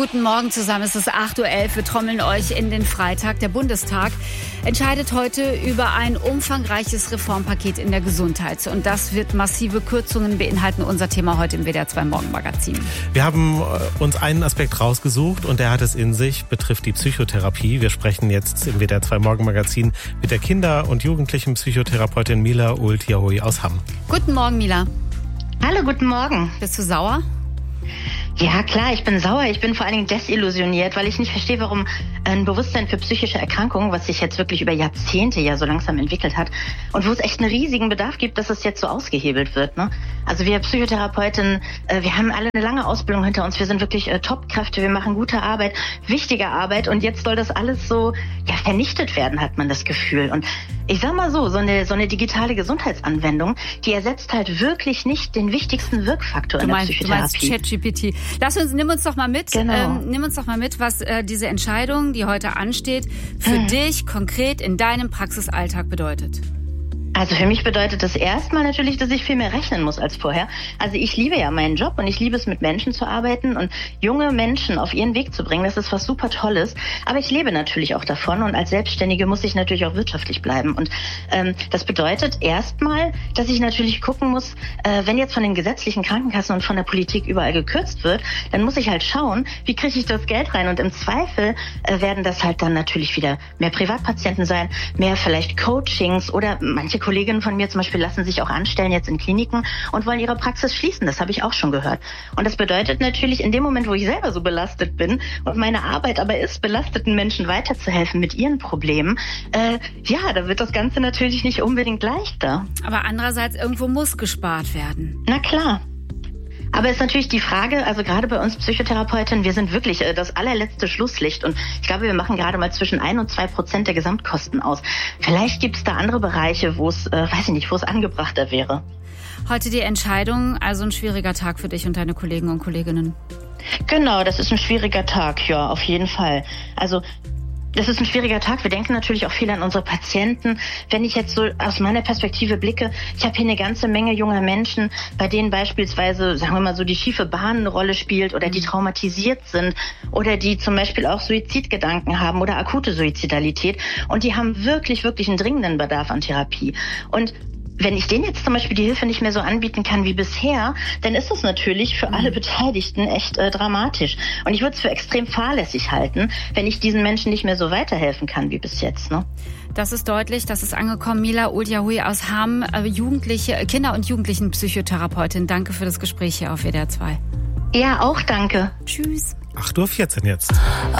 Guten Morgen zusammen. Es ist 8.11 Uhr. Wir trommeln euch in den Freitag. Der Bundestag entscheidet heute über ein umfangreiches Reformpaket in der Gesundheit. Und das wird massive Kürzungen beinhalten. Unser Thema heute im WDR 2 Morgenmagazin. Wir haben uns einen Aspekt rausgesucht und der hat es in sich, betrifft die Psychotherapie. Wir sprechen jetzt im WDR 2 Morgenmagazin mit der Kinder- und Jugendlichen Psychotherapeutin Mila Ult-Yahui aus Hamm. Guten Morgen, Mila. Hallo, guten Morgen. Bist du sauer? Ja, klar, ich bin sauer. Ich bin vor allen Dingen desillusioniert, weil ich nicht verstehe, warum ein Bewusstsein für psychische Erkrankungen, was sich jetzt wirklich über Jahrzehnte ja so langsam entwickelt hat und wo es echt einen riesigen Bedarf gibt, dass es jetzt so ausgehebelt wird. Ne? Also wir Psychotherapeutinnen, wir haben alle eine lange Ausbildung hinter uns. Wir sind wirklich Top-Kräfte, wir machen gute Arbeit, wichtige Arbeit und jetzt soll das alles so vernichtet werden, hat man das Gefühl. Und ich sag mal so eine digitale Gesundheitsanwendung, die ersetzt halt wirklich nicht den wichtigsten Wirkfaktor in der Psychotherapie. Du meinst ChatGPT. Nimm uns doch mal mit, nimm uns doch mal mit, was diese Entscheidung, die heute ansteht, für dich konkret in deinem Praxisalltag bedeutet. Also für mich bedeutet das erstmal natürlich, dass ich viel mehr rechnen muss als vorher. Also ich liebe ja meinen Job und ich liebe es, mit Menschen zu arbeiten und junge Menschen auf ihren Weg zu bringen. Das ist was super Tolles. Aber ich lebe natürlich auch davon und als Selbstständige muss ich natürlich auch wirtschaftlich bleiben. Und das bedeutet erstmal, dass ich natürlich gucken muss, wenn jetzt von den gesetzlichen Krankenkassen und von der Politik überall gekürzt wird, dann muss ich halt schauen, wie kriege ich das Geld rein. Und im Zweifel werden das halt dann natürlich wieder mehr Privatpatienten sein, mehr vielleicht Coachings oder manche Kolleginnen von mir zum Beispiel lassen sich auch anstellen jetzt in Kliniken und wollen ihre Praxis schließen. Das habe ich auch schon gehört. Und das bedeutet natürlich, in dem Moment, wo ich selber so belastet bin und meine Arbeit aber ist, belasteten Menschen weiterzuhelfen mit ihren Problemen, da wird das Ganze natürlich nicht unbedingt leichter. Aber andererseits, irgendwo muss gespart werden. Na klar. Aber es ist natürlich die Frage, also gerade bei uns Psychotherapeutinnen, wir sind wirklich das allerletzte Schlusslicht und ich glaube, wir machen gerade mal zwischen 1% und 2% der Gesamtkosten aus. Vielleicht gibt es da andere Bereiche, wo es angebrachter wäre. Heute die Entscheidung, also ein schwieriger Tag für dich und deine Kollegen und Kolleginnen. Genau, das ist ein schwieriger Tag, ja, auf jeden Fall. Also das ist ein schwieriger Tag. Wir denken natürlich auch viel an unsere Patienten. Wenn ich jetzt so aus meiner Perspektive blicke, ich habe hier eine ganze Menge junger Menschen, bei denen beispielsweise, sagen wir mal so, die schiefe Bahn eine Rolle spielt oder die traumatisiert sind oder die zum Beispiel auch Suizidgedanken haben oder akute Suizidalität. Und die haben wirklich, wirklich einen dringenden Bedarf an Therapie. Und wenn ich denen jetzt zum Beispiel die Hilfe nicht mehr so anbieten kann wie bisher, dann ist das natürlich für alle Beteiligten echt dramatisch. Und ich würde es für extrem fahrlässig halten, wenn ich diesen Menschen nicht mehr so weiterhelfen kann wie bis jetzt. Ne? Das ist deutlich, das ist angekommen. Mila Ult-Yahui aus Hamm, Kinder- und Jugendlichen-Psychotherapeutin. Danke für das Gespräch hier auf WDR 2. Ja, auch danke. Tschüss. 8.14 Uhr jetzt.